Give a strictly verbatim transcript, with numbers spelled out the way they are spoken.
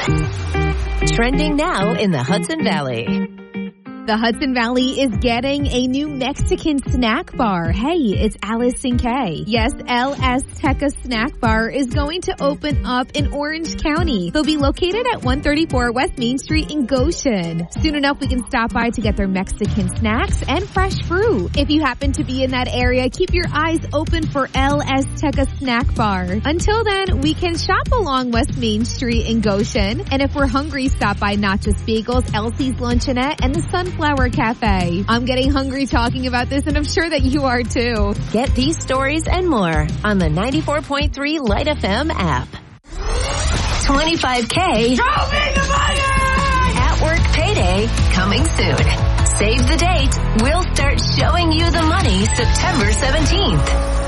Trending now in the Hudson Valley. The Hudson Valley is getting a new Mexican snack bar. Hey, it's Alice and Kay. Yes, El Azteca Snack Bar is going to open up in Orange County. They'll be located at one thirty-four West Main Street in Goshen. Soon enough, we can stop by to get their Mexican snacks and fresh fruit. If you happen to be in that area, keep your eyes open for El Azteca Snack Bar. Until then, we can shop along West Main Street in Goshen. And if we're hungry, stop by Not Just Bagels, Elsie's Luncheonette, and the Sunflower Cafe. I'm getting hungry talking about this, and I'm sure that you are too. Get these stories and more on the ninety-four point three Light F M app. twenty-five K. Show me the money! At Work Payday coming soon. Save the date. We'll start showing you the money September seventeenth.